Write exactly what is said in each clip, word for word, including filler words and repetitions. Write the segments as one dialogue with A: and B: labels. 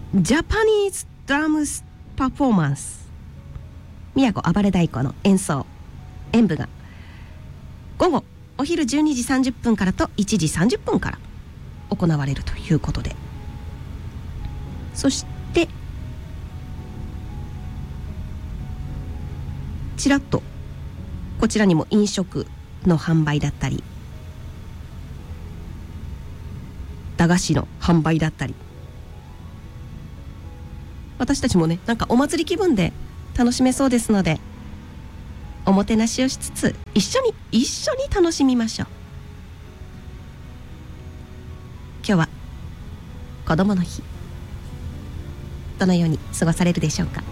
A: ジャパニーズドラムスパフォーマンス、宮古暴れ太鼓の演奏演舞が午後お昼じゅうにじさんじゅっぷんからといちじさんじゅっぷんから行われるということで、そしてちらっとこちらにも飲食の販売だったり駄菓子の販売だったり、私たちもねなんかお祭り気分で楽しめそうですので、おもてなしをしつつ一緒に一緒に楽しみましょう。今日は子どもの日、どのように過ごされるでしょうか。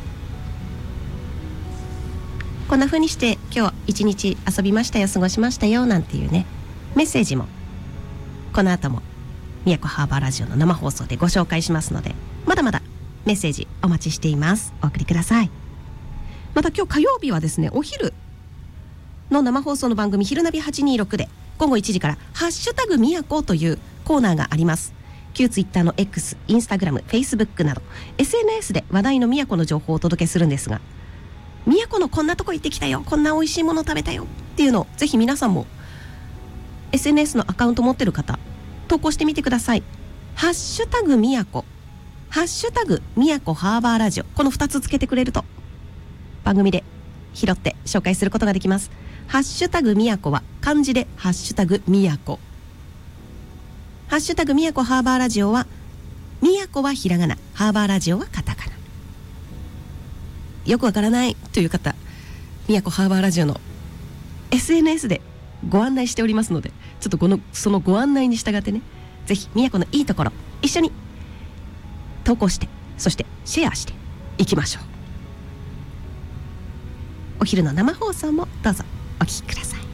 A: こんな風にして今日一日遊びましたよ、過ごしましたよなんていうねメッセージもこの後も宮古ハーバーラジオの生放送でご紹介しますので、まだまだメッセージお待ちしています。お送りください。また今日火曜日はですね、お昼の生放送の番組昼ナビはちにーろくで午後いちじからハッシュタグ宮古というコーナーがあります。旧ツイッターの X、インスタグラム、フェイスブックなど エスエヌエス で話題の宮古の情報をお届けするんですが、宮古のこんなとこ行ってきたよ、こんな美味しいもの食べたよっていうのをぜひ皆さんも エスエヌエス のアカウント持ってる方投稿してみてください。ハッシュタグ宮古、ハッシュタグ宮古ハーバーラジオ、このふたつつけてくれると番組で拾って紹介することができます。ハッシュタグ宮古は漢字でハッシュタグ宮古、ハッシュタグ宮古ハーバーラジオは宮古はひらがな、ハーバーラジオはカタカナ。よくわからないという方、宮古ハーバーラジオの エスエヌエス でご案内しておりますので、ちょっとこのそのご案内に従ってね、ぜひ宮古のいいところ一緒に投稿して、そしてシェアしていきましょう。お昼の生放送もどうぞお聞きください。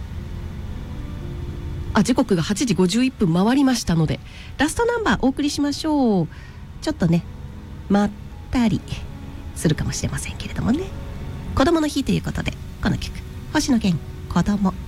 A: あ、時刻がはちじごじゅういっぷん回りましたので、ラストナンバーお送りしましょう。ちょっとねまったりするかもしれませんけれどもね、子供の日ということでこの曲、星野源子供。